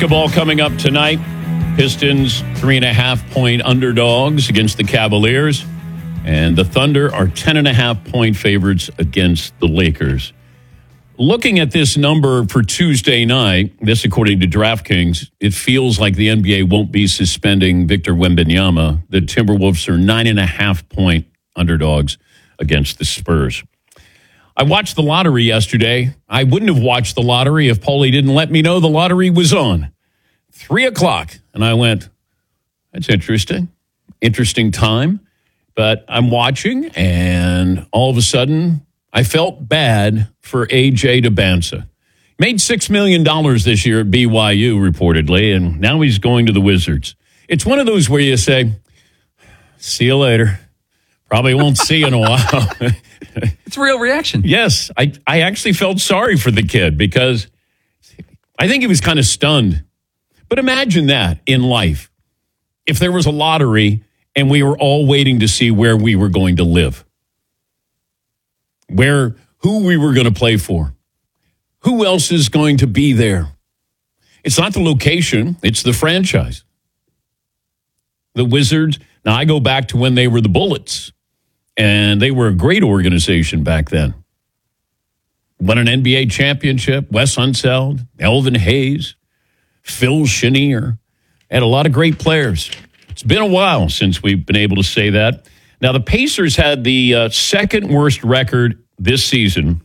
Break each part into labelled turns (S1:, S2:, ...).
S1: Basketball coming up tonight. Pistons 3.5-point underdogs against the Cavaliers. And the Thunder are 10.5-point favorites against the Lakers. Looking at this number for Tuesday night, this according to DraftKings, it feels like the NBA won't be suspending Victor Wembanyama. The Timberwolves are 9.5-point underdogs against the Spurs. I watched the lottery yesterday. I wouldn't have watched the lottery if Paulie didn't let me know the lottery was on. 3 o'clock. And I went, that's interesting. Interesting time. But I'm watching, and all of a sudden, I felt bad for A.J. Dembele. Made $6 million this year at BYU, reportedly, and now he's going to the Wizards. It's one of those where you say, see you later. Probably won't see you in a while.
S2: It's a real reaction.
S1: Yes, I actually felt sorry for the kid because I think he was kind of stunned. But imagine that in life. If there was a lottery and we were all waiting to see where we were going to live, who we were going to play for, who else is going to be there. It's not the location, it's the franchise. The Wizards, now I go back to when they were the Bullets, and they were a great organization back then. Won an NBA championship, Wes Unseld, Elvin Hayes, Phil Chenier, had a lot of great players. It's been a while since we've been able to say that. Now, the Pacers had the second worst record this season,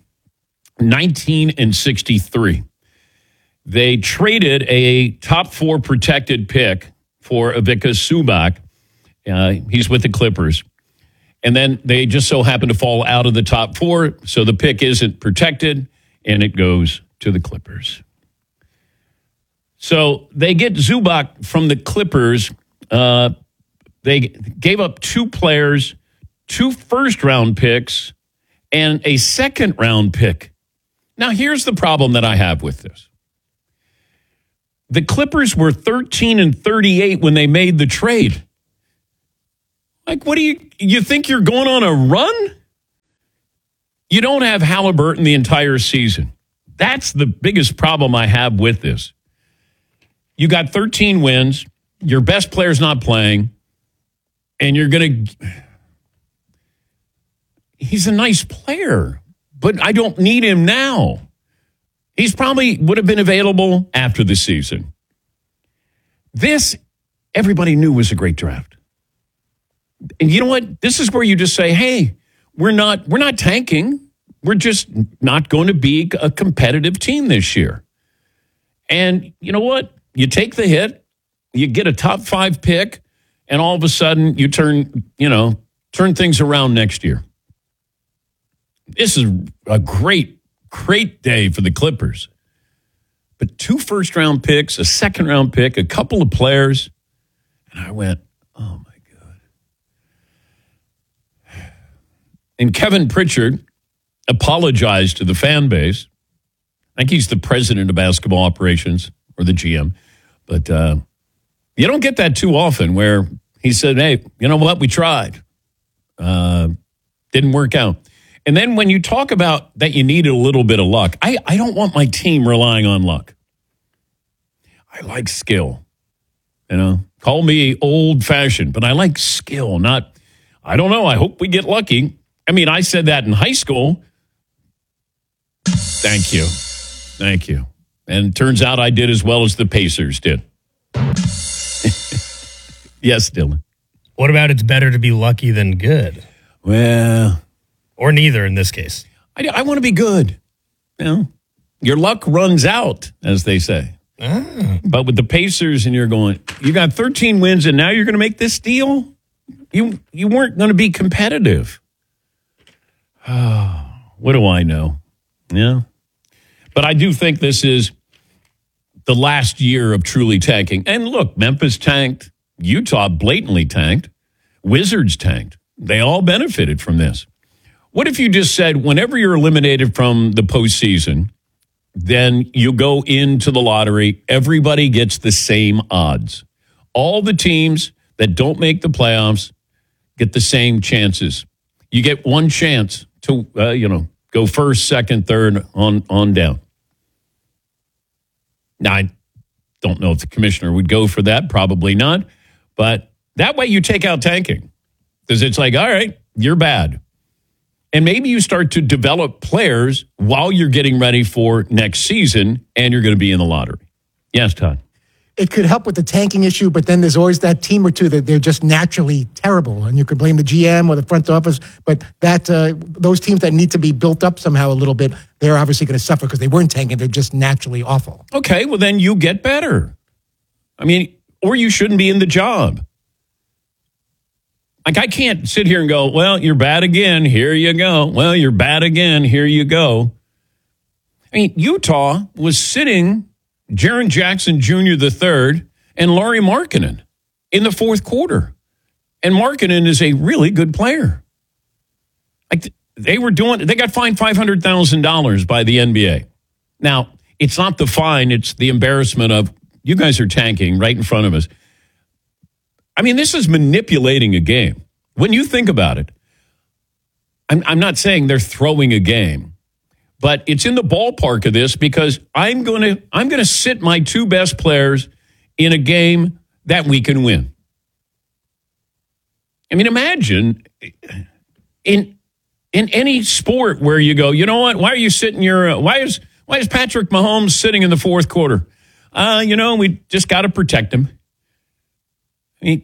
S1: 19-63. They traded a top 4 protected pick for Ivica Zubac. He's with the Clippers. And then they just so happened to fall out of the top 4, so the pick isn't protected, and it goes to the Clippers. So they get Zubac from the Clippers. They gave up 2 players, 2 first-round picks, and a second-round pick. Now, here's the problem that I have with this. The Clippers were 13-38 when they made the trade. Like, what do you think you're going on a run? You don't have Halliburton the entire season. That's the biggest problem I have with this. You got 13 wins, your best player's not playing, and you're going to... He's a nice player, but I don't need him now. He's probably would have been available after the season. This, everybody knew was a great draft. And you know what? This is where you just say, hey, we're not tanking. We're just not going to be a competitive team this year. And you know what? You take the hit, you get a top 5 pick, and all of a sudden you turn things around next year. This is a great day for the Clippers. But 2 first-round picks, a second-round pick, a couple of players, and I went, oh, my God. And Kevin Pritchard apologized to the fan base. I think he's the president of basketball operations, or the GM. But you don't get that too often where he said, hey, you know what, we tried. Didn't work out. And then when you talk about that you needed a little bit of luck, I don't want my team relying on luck. I like skill. Call me old-fashioned, but I like skill, not, I don't know, I hope we get lucky. I mean, I said that in high school. Thank you. And it turns out I did as well as the Pacers did. Yes, Dylan.
S3: What about it's better to be lucky than good?
S1: Well...
S3: Or neither in this case.
S1: I want to be good. Your luck runs out, as they say. But with the Pacers, and you're going, you got 13 wins, and now you're going to make this deal? You weren't going to be competitive. What do I know? Yeah. But I do think this is the last year of truly tanking. And look, Memphis tanked. Utah blatantly tanked. Wizards tanked. They all benefited from this. What if you just said, whenever you're eliminated from the postseason, then you go into the lottery, everybody gets the same odds. All the teams that don't make the playoffs get the same chances. You get one chance to, go first, second, third, on down. Now, Don't know if the commissioner would go for that. Probably not. But that way you take out tanking. Because it's like, all right, you're bad. And maybe you start to develop players while you're getting ready for next season and you're going to be in the lottery. Yes, Todd.
S4: It could help with the tanking issue, but then there's always that team or two that they're just naturally terrible. And you could blame the GM or the front office, but that those teams that need to be built up somehow a little bit, they're obviously going to suffer because they weren't tanking. They're just naturally awful.
S1: Okay, well, then you get better. I mean, or you shouldn't be in the job. Like, I can't sit here and go, well, you're bad again. Here you go. Well, you're bad again. Here you go. I mean, Utah was sitting Jaren Jackson Jr. III and Lauri Markkanen in the fourth quarter. And Markkanen is a really good player. Like, they got fined $500,000 by the NBA. Now, it's not the fine, it's the embarrassment of, you guys are tanking right in front of us. I mean, this is manipulating a game. When you think about it, I'm not saying they're throwing a game, but it's in the ballpark of this because I'm going to sit my two best players in a game that we can win. I mean, imagine in any sport where you go, you know what? Why are you sitting why is Patrick Mahomes sitting in the fourth quarter? We just got to protect him. I mean,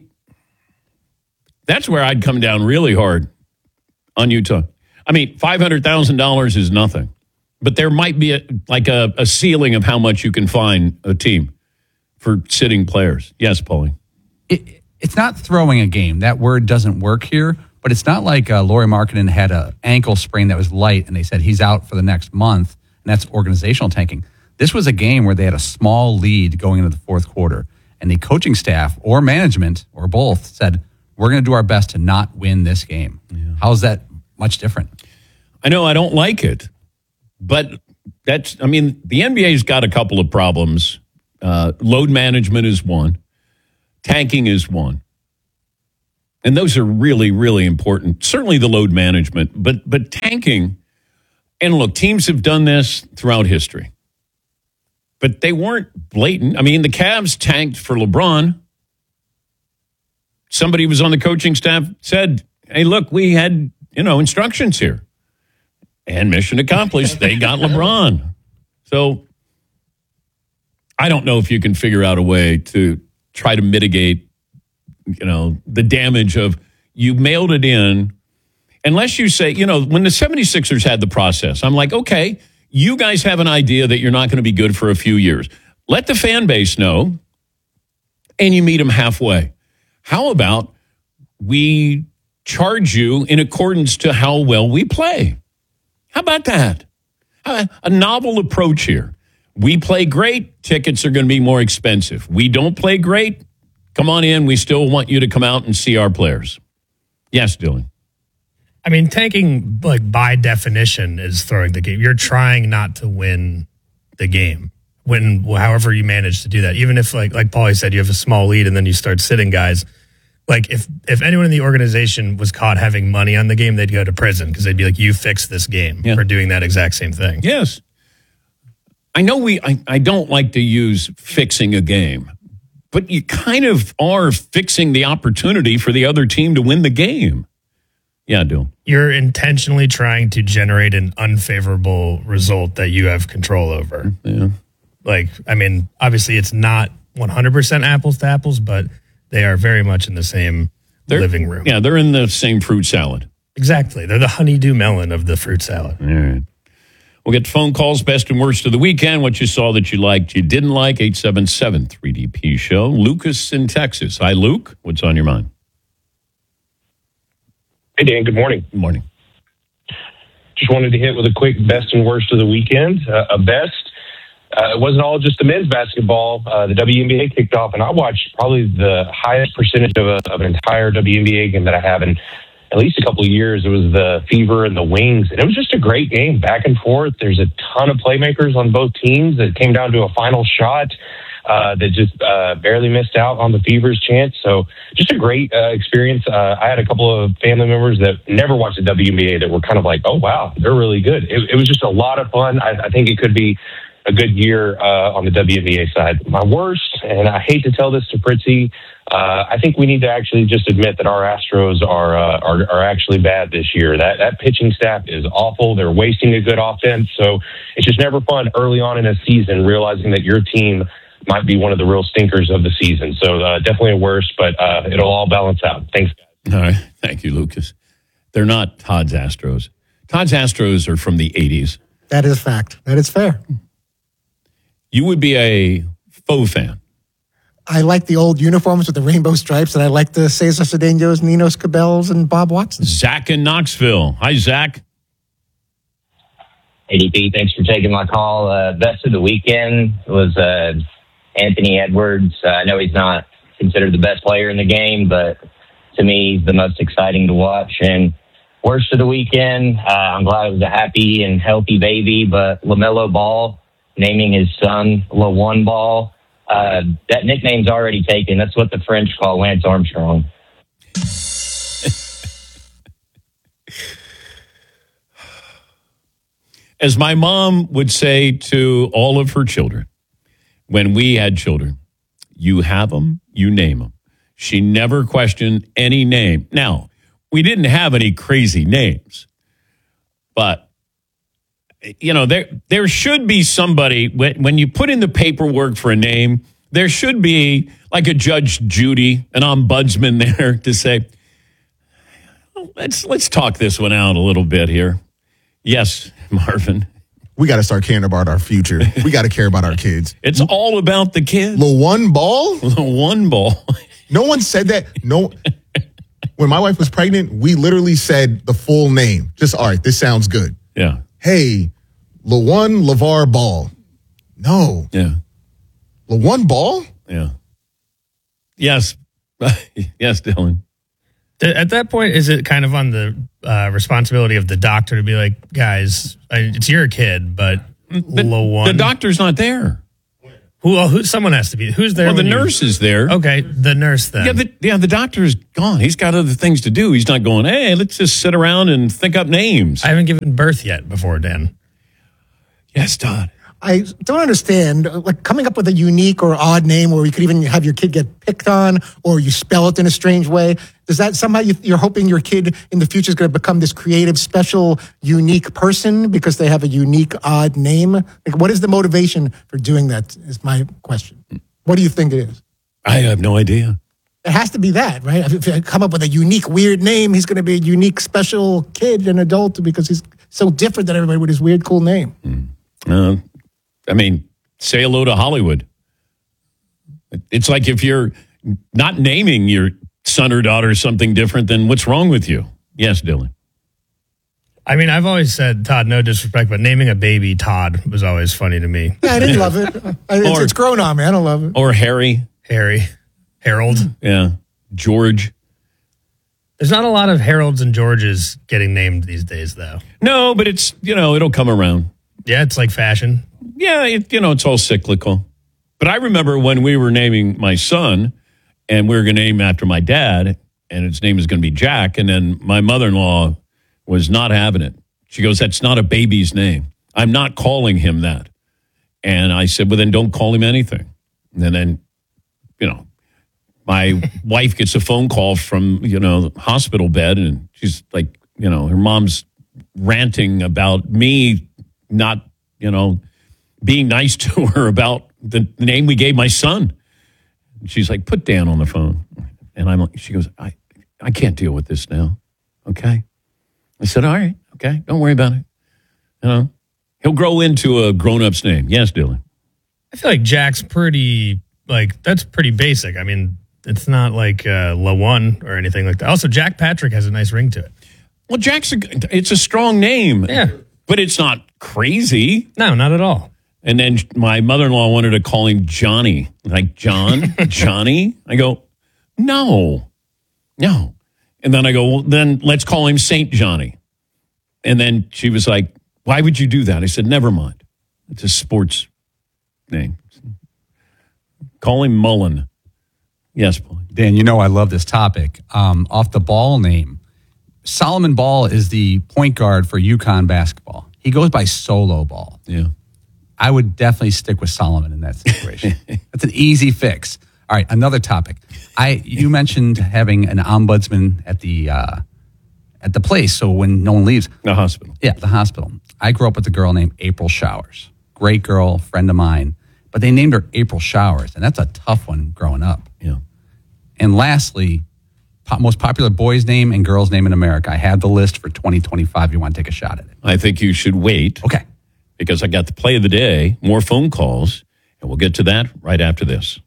S1: that's where I'd come down really hard on Utah. I mean, $500,000 is nothing, but there might be a ceiling of how much you can fine a team for sitting players. Yes, Paulie.
S2: It's not throwing a game. That word doesn't work here, but it's not like Lauri Markkanen had an ankle sprain that was light and they said he's out for the next month, and that's organizational tanking. This was a game where they had a small lead going into the fourth quarter, and the coaching staff or management or both said, we're going to do our best to not win this game. Yeah. How is that much different?
S1: I know I don't like it, but the NBA's got a couple of problems. Load management is one. Tanking is one. And those are really, really important. Certainly the load management, but tanking, and look, teams have done this throughout history. But they weren't blatant. I mean, the Cavs tanked for LeBron. Somebody was on the coaching staff, said, hey, look, we had, instructions here. And mission accomplished. They got LeBron. So I don't know if you can figure out a way to try to mitigate, the damage of you mailed it in. Unless you say, when the 76ers had the process, I'm like, okay, you guys have an idea that you're not going to be good for a few years. Let the fan base know, and you meet them halfway. How about we charge you in accordance to how well we play? How about that? A novel approach here. We play great, tickets are going to be more expensive. We don't play great, come on in. We still want you to come out and see our players. Yes, Dylan.
S3: I mean, tanking, by definition, is throwing the game. You're trying not to win the game. However you manage to do that. Even if, like Paulie said, you have a small lead and then you start sitting guys. Like, if anyone in the organization was caught having money on the game, they'd go to prison because they'd be like, you fixed this game for doing that exact same thing.
S1: Yes. I know I don't like to use fixing a game, but you kind of are fixing the opportunity for the other team to win the game. Yeah, I do.
S3: You're intentionally trying to generate an unfavorable result that you have control over.
S1: Yeah.
S3: Obviously it's not 100% apples to apples, but they are very much in the same living room.
S1: Yeah, they're in the same fruit salad.
S3: Exactly. They're the honeydew melon of the fruit salad.
S1: All right. We'll get phone calls, best and worst of the weekend, what you saw that you liked, you didn't like, 877-3DP show. Lucas in Texas. Hi, Luke. What's on your mind?
S5: Hey, Dan. Good morning.
S1: Good morning.
S5: Just wanted to hit with a quick best and worst of the weekend. Best, it wasn't all just the men's basketball. The WNBA kicked off, and I watched probably the highest percentage of an entire WNBA game that I have in at least a couple of years. It was the Fever and the Wings, and it was just a great game, back and forth. There's a ton of playmakers on both teams. It came down to a final shot that just barely missed out on the Fever's chance. So just a great experience. I had a couple of family members that never watched the WNBA that were kind of like, oh, wow, they're really good. It was just a lot of fun. I think it could be a good year on the WNBA side. My worst, and I hate to tell this to Fritzy, I think we need to actually just admit that our Astros are actually bad this year. That pitching staff is awful. They're wasting a good offense. So it's just never fun early on in a season realizing that your team might be one of the real stinkers of the season. So definitely a worst, but it'll all balance out. Thanks, guys.
S1: All right. Thank you, Lucas. They're not Todd's Astros. Todd's Astros are from the 80s.
S4: That is fact. That is fair.
S1: You would be a faux fan.
S4: I like the old uniforms with the rainbow stripes, and I like the Cesar Cedeños, Ninos Cabells, and Bob Watson.
S1: Zach in Knoxville. Hi, Zach.
S6: ADP, thanks for taking my call. Best of the weekend was Anthony Edwards. I know he's not considered the best player in the game, but to me, he's the most exciting to watch. And worst of the weekend, I'm glad it was a happy and healthy baby, but LaMelo Ball, naming his son LaOne Ball, that nickname's already taken. That's what the French call Lance Armstrong.
S1: As my mom would say to all of her children, when we had children, you have them, you name them. She never questioned any name. Now, we didn't have any crazy names, but, you know, there should be somebody, when you put in the paperwork for a name, there should be like a Judge Judy, an ombudsman there to say, let's talk this one out a little bit here. Yes, Marvin.
S7: We got to start caring about our future. We got to care about our kids.
S1: It's all about the kids.
S7: LaOne Ball?
S1: LaOne Ball.
S7: No one said that. No. When my wife was pregnant, we literally said the full name. Just, all right, this sounds good.
S1: Yeah.
S7: Hey, LaOne LeVar Ball. No.
S1: Yeah.
S7: LaOne Ball?
S1: Yeah. Yes. Yes, Dylan.
S3: At that point, is it kind of on the responsibility of the doctor to be like, guys, it's your kid, but LaOne.
S1: The doctor's not there.
S3: Who? Someone has to be. Who's there?
S1: Well, the nurse is there.
S3: Okay, the nurse then.
S1: Yeah, the doctor's gone. He's got other things to do. He's not going, hey, let's just sit around and think up names.
S3: I haven't given birth yet before, Dan.
S1: Yes, Todd.
S4: I don't understand, like coming up with a unique or odd name where you could even have your kid get picked on or you spell it in a strange way. Does that somehow you're hoping your kid in the future is going to become this creative, special, unique person because they have a unique, odd name? Like, what is the motivation for doing that is my question. What do you think it is?
S1: I have no idea.
S4: It has to be that, right? If you come up with a unique, weird name, he's going to be a unique, special kid and adult because he's so different than everybody with his weird, cool name.
S1: I mean, say hello to Hollywood. It's like if you're not naming your son or daughter something different, then what's wrong with you? Yes, Dylan.
S3: I mean, I've always said, Todd, no disrespect, but naming a baby Todd was always funny to me.
S4: Yeah, I didn't love it. It's grown on me. I don't love it.
S1: Or Harry.
S3: Harold.
S1: Yeah. George.
S3: There's not a lot of Harolds and Georges getting named these days, though.
S1: No, but it's, it'll come around.
S3: Yeah, it's like fashion.
S1: Yeah, it's all cyclical. But I remember when we were naming my son, and we were going to name after my dad, and his name is going to be Jack, and then my mother-in-law was not having it. She goes, that's not a baby's name. I'm not calling him that. And I said, well, then don't call him anything. And then, my wife gets a phone call from, the hospital bed, and she's like, her mom's ranting about me not, being nice to her about the name we gave my son. And she's like, put Dan on the phone. And she goes, I can't deal with this now. Okay. I said, all right. Okay. Don't worry about it. He'll grow into a grown-up's name. Yes, Dylan.
S3: I feel like Jack's that's pretty basic. I mean, it's not like LaOne or anything like that. Also, Jack Patrick has a nice ring to it.
S1: Well, it's a strong name.
S3: Yeah.
S1: But it's not crazy.
S3: No, not at all.
S1: And then my mother-in-law wanted to call him Johnny. Like, John? Johnny? I go, no. And then I go, well, then let's call him Saint Johnny. And then she was like, why would you do that? I said, never mind. It's a sports name. Call him Mullen. Yes, Paul.
S2: Dan, I love this topic. Off the Ball name, Solomon Ball is the point guard for UConn basketball. He goes by Solo Ball.
S1: Yeah.
S2: I would definitely stick with Solomon in that situation. That's an easy fix. All right, another topic. You mentioned having an ombudsman at the place, so when no one leaves.
S1: The hospital.
S2: Yeah, the hospital. I grew up with a girl named April Showers. Great girl, friend of mine. But they named her April Showers, and that's a tough one growing up.
S1: Yeah.
S2: And lastly, most popular boy's name and girl's name in America. I have the list for 2025. You want to take a shot at it?
S1: I think you should wait.
S2: Okay.
S1: Because I got the play of the day, more phone calls, and we'll get to that right after this.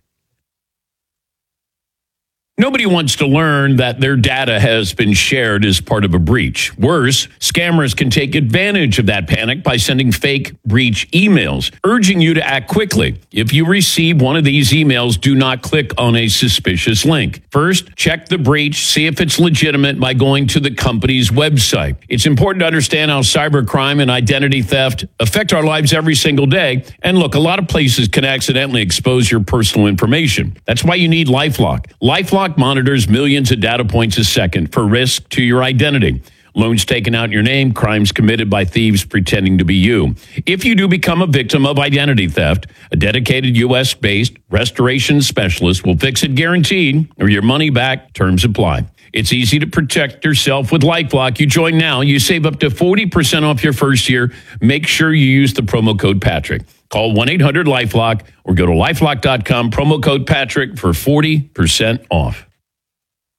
S1: Nobody wants to learn that their data has been shared as part of a breach. Worse, scammers can take advantage of that panic by sending fake breach emails, urging you to act quickly. If you receive one of these emails, do not click on a suspicious link. First, check the breach, see if it's legitimate by going to the company's website. It's important to understand how cybercrime and identity theft affect our lives every single day. And look, a lot of places can accidentally expose your personal information. That's why you need LifeLock. LifeLock monitors millions of data points a second for risk to your identity. Loans taken out in your name, crimes committed by thieves pretending to be you. If you do become a victim of identity theft, a dedicated U.S.-based restoration specialist will fix it guaranteed, or your money back. Terms apply. It's easy to protect yourself with LifeLock. You join now, you save up to 40% off your first year. Make sure you use the promo code Patrick. Call 1-800-LifeLock or go to LifeLock.com, promo code Patrick for 40% off.